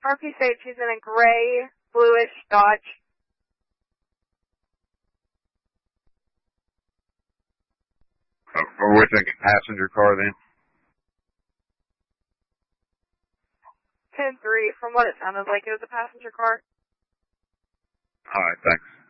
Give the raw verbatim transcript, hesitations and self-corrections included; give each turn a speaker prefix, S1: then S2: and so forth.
S1: Harpy said she's in a gray, bluish Dodge.
S2: Uh, or with a passenger car then?
S1: ten three, from what it sounded like, it was a passenger car.
S2: Alright, thanks.